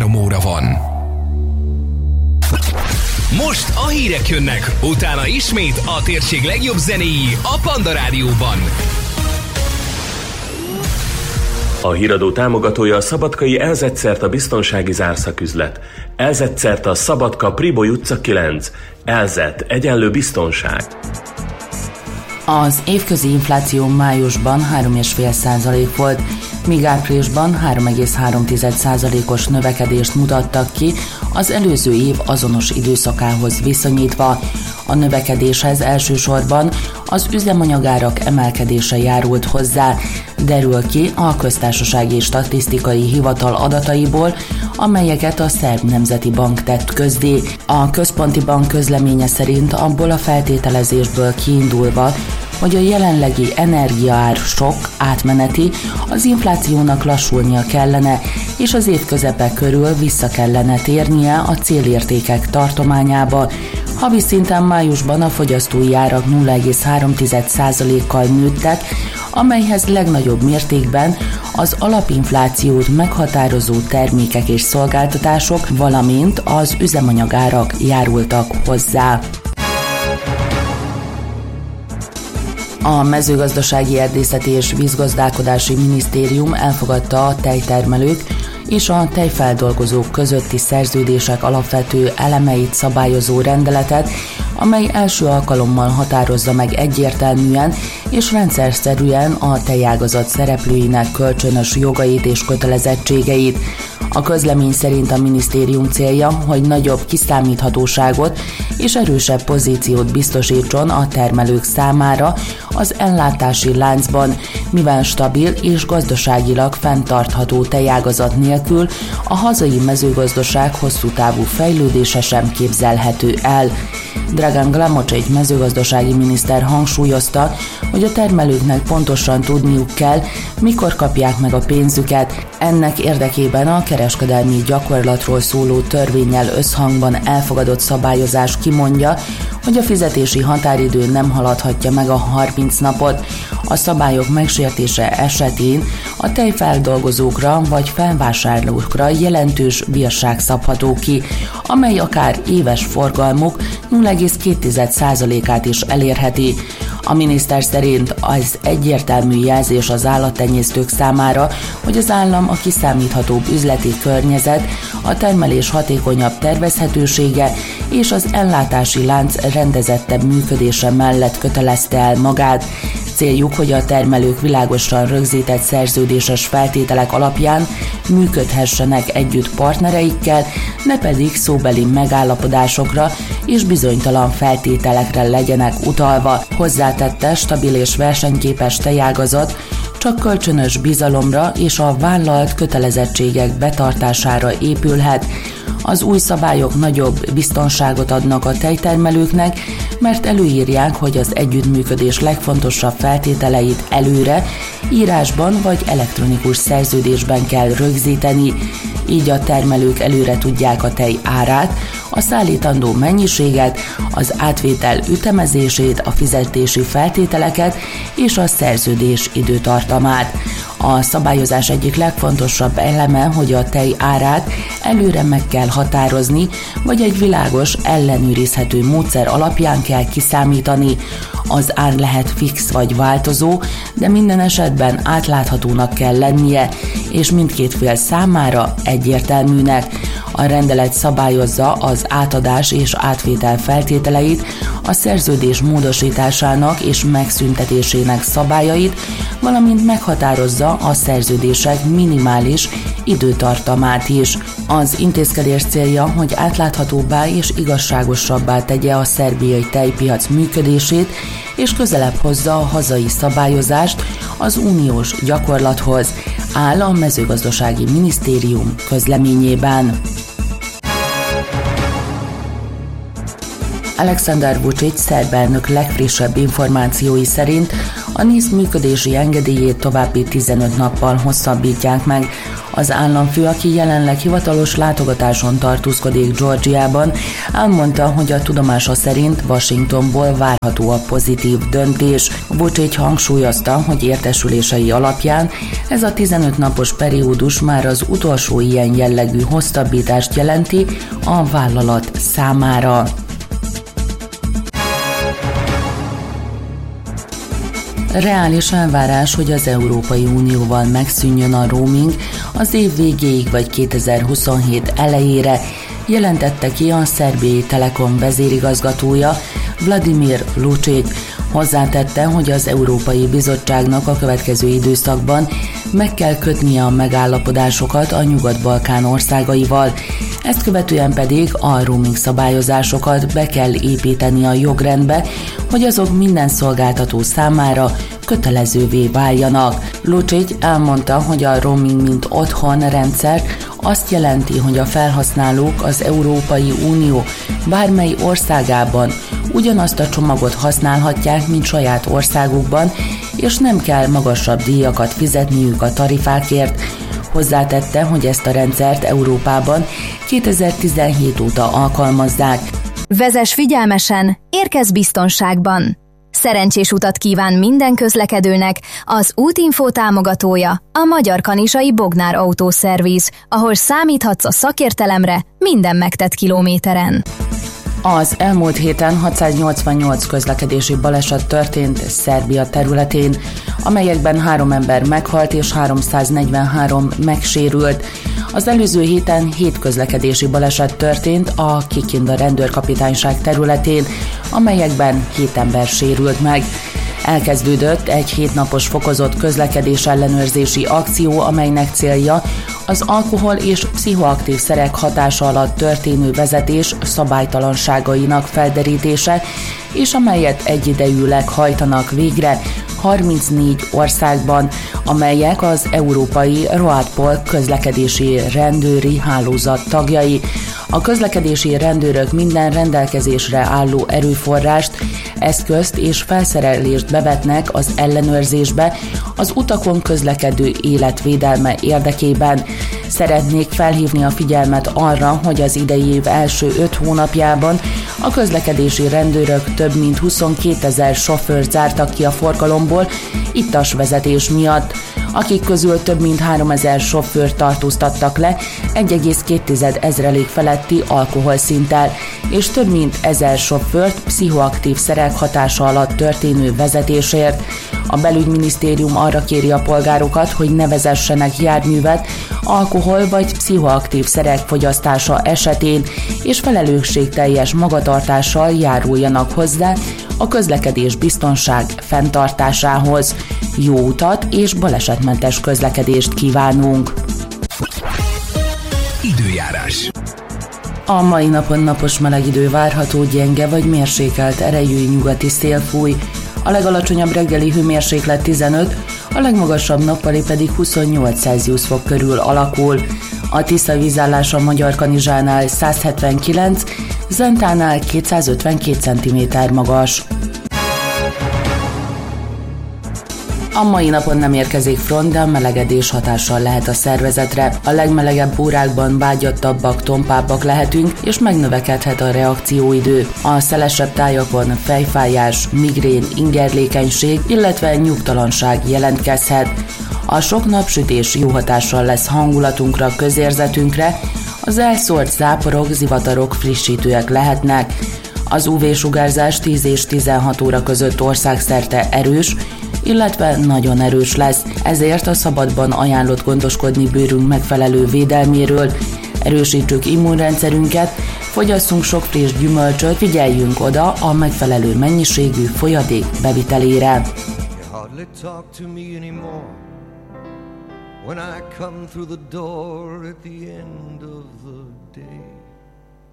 3 óra van. Most a hírek jönnek, utána ismét a térség legjobb zenéi a Panda Rádióban. A híradó támogatója a szabadkai Elzetszert a biztonsági zárszaküzlet. Elzetszert a Szabadka Priboly utca 9. Elzet egyenlő biztonság. Az évközi infláció májusban 3,5% volt, míg áprilisban 3,3%-os növekedést mutattak ki az előző év azonos időszakához viszonyítva. A növekedéshez elsősorban az üzemanyagárak emelkedése járult hozzá, derül ki a Köztársasági Statisztikai Hivatal adataiból, amelyeket a Szerb Nemzeti Bank tett közzé. A Központi Bank közleménye szerint abból a feltételezésből kiindulva, hogy a jelenlegi energiaár sok átmeneti, az inflációnak lassulnia kellene, és az év közepe körül vissza kellene térnie a célértékek tartományába. Havi szinten májusban a fogyasztói árak 0,3%-kal nőttek, amelyhez legnagyobb mértékben az alapinflációt meghatározó termékek és szolgáltatások, valamint az üzemanyagárak járultak hozzá. A Mezőgazdasági, Erdészeti és Vízgazdálkodási Minisztérium elfogadta a tejtermelők és a tejfeldolgozók közötti szerződések alapvető elemeit szabályozó rendeletet, amely első alkalommal határozza meg egyértelműen és rendszerszerűen a tejágazat szereplőinek kölcsönös jogait és kötelezettségeit. A közlemény szerint a minisztérium célja, hogy nagyobb kiszámíthatóságot és erősebb pozíciót biztosítson a termelők számára az ellátási láncban, mivel stabil és gazdaságilag fenntartható tejágazat nélkül a hazai mezőgazdaság hosszú távú fejlődése sem képzelhető el. Dragan Glamocsics mezőgazdasági miniszter hangsúlyozta, hogy a termelőknek pontosan tudniuk kell, mikor kapják meg a pénzüket. Ennek érdekében a kereskedelmi gyakorlatról szóló törvénnyel összhangban elfogadott szabályozás kimondja, hogy a fizetési határidő nem haladhatja meg a 30 napot. A szabályok megsértése esetén a tejfeldolgozókra vagy felvásárlókra jelentős bírság szabható ki, amely akár éves forgalmuk 0,2%-át is elérheti. A miniszter szerint az egyértelmű jelzés az állattenyésztők számára, hogy az állam a kiszámíthatóbb üzleti környezet, a termelés hatékonyabb tervezhetősége és az ellátási lánc rendezettebb működése mellett kötelezte el magát. Céljuk, hogy a termelők világosan rögzített szerződéses feltételek alapján működhessenek együtt partnereikkel, ne pedig szóbeli megállapodásokra és bizonytalan feltételekre legyenek utalva. Hozzátette, stabil és versenyképes tejágazat csak kölcsönös bizalomra és a vállalt kötelezettségek betartására épülhet. Az új szabályok nagyobb biztonságot adnak a tejtermelőknek, mert előírják, hogy az együttműködés legfontosabb feltételeit előre, írásban vagy elektronikus szerződésben kell rögzíteni. Így a termelők előre tudják a tej árát, a szállítandó mennyiséget, az átvétel ütemezését, a fizetési feltételeket és a szerződés időtartamát. A szabályozás egyik legfontosabb eleme, hogy a tej árát előre meg kell határozni, vagy egy világos, ellenőrizhető módszer alapján kell kiszámítani. Az ár lehet fix vagy változó, de minden esetben átláthatónak kell lennie, és mindkét fél számára egyértelműnek. A rendelet szabályozza az átadás és átvétel feltételeit, a szerződés módosításának és megszüntetésének szabályait, valamint meghatározza a szerződések minimális időtartamát is. Az intézkedés célja, hogy átláthatóbbá és igazságosabbá tegye a szerbiai tejpiac működését, és közelebb hozza a hazai szabályozást az uniós gyakorlathoz, áll a Mezőgazdasági Minisztérium közleményében. Aleksandar Vučić szerb elnök legfrissebb információi szerint a NIS működési engedélyét további 15 nappal hosszabbítják meg. Az államfő, aki jelenleg hivatalos látogatáson tartózkodik Georgiában, elmondta, hogy a tudomása szerint Washingtonból várható a pozitív döntés. Vučić hangsúlyozta, hogy értesülései alapján ez a 15 napos periódus már az utolsó ilyen jellegű hosszabbítást jelenti a vállalat számára. Reális elvárás, hogy az Európai Unióval megszűnjön a roaming az év végéig vagy 2027 elejére, jelentette ki a Szerbiai Telekom vezérigazgatója Vladimir Lučić. Hozzátette, hogy az Európai Bizottságnak a következő időszakban meg kell kötnie a megállapodásokat a Nyugat-Balkán országaival, ezt követően pedig a roaming szabályozásokat be kell építeni a jogrendbe, hogy azok minden szolgáltató számára kötelezővé váljanak. Lučić elmondta, hogy a roaming mint otthon rendszer azt jelenti, hogy a felhasználók az Európai Unió bármely országában ugyanazt a csomagot használhatják, mint saját országukban, és nem kell magasabb díjakat fizetniük a tarifákért. Hozzátette, hogy ezt a rendszert Európában 2017 óta alkalmazzák. Vezess figyelmesen, érkezz biztonságban! Szerencsés utat kíván minden közlekedőnek az Útinfo támogatója, a Magyar Kanizsai Bognár Autószerviz, ahol számíthatsz a szakértelemre minden megtett kilométeren. Az elmúlt héten 688 közlekedési baleset történt Szerbia területén, amelyekben 3 ember meghalt és 343 megsérült. Az előző héten 7 közlekedési baleset történt a Kikinda rendőrkapitányság területén, amelyekben 7 ember sérült meg. Elkezdődött egy 7 napos fokozott közlekedés ellenőrzési akció, amelynek célja az alkohol és pszichoaktív szerek hatása alatt történő vezetés szabálytalanságainak felderítése, és amelyet egyidejűleg hajtanak végre 34 országban, amelyek az Európai ROADPOL közlekedési rendőri hálózat tagjai. A közlekedési rendőrök minden rendelkezésre álló erőforrást, eszközt és felszerelést bevetnek az ellenőrzésbe az utakon közlekedő életvédelme érdekében. Szeretnék felhívni a figyelmet arra, hogy az idei év első 5 hónapjában a közlekedési rendőrök több mint 22 000 sofőrt zártak ki a forgalomból ittas vezetés miatt, akik közül több mint 3000 sofőrt tartóztattak le 1,2 ezrelék feletti alkoholszinttel, és több mint 1000 sofőrt pszichoaktív szerek hatása alatt történő vezetésért. A belügyminisztérium arra kéri a polgárokat, hogy ne vezessenek járművet alkohol vagy pszichoaktív szerek fogyasztása esetén, és felelősségteljes magatartással járuljanak hozzá a közlekedés biztonság fenntartásához. Jó utat és balesetmentes közlekedést kívánunk! Időjárás. A mai napon napos meleg idő várható, gyenge vagy mérsékelt erejű nyugati szél fúj. A legalacsonyabb reggeli hőmérséklet 15, a legmagasabb nappali pedig 28 Celsius fok körül alakul. A Tisza vízállása Magyarkanizsánál 179, Zentánál 252 cm magas. A mai napon nem érkezik front, de a melegedés hatással lehet a szervezetre. A legmelegebb órákban vágyattabbak, tompábbak lehetünk, és megnövekedhet a reakcióidő. A szelesebb tájakon fejfájás, migrén, ingerlékenység, illetve nyugtalanság jelentkezhet. A sok napsütés jó hatással lesz hangulatunkra, közérzetünkre, az elszórt záporok, zivatarok frissítőek lehetnek. Az UV-sugárzás 10 és 16 óra között országszerte erős, illetve nagyon erős lesz, ezért a szabadban ajánlott gondoskodni bőrünk megfelelő védelméről, erősítsük immunrendszerünket, fogyasszunk sok friss gyümölcsöt, figyeljünk oda a megfelelő mennyiségű folyadék bevitelére. When I come through the door at the end of the day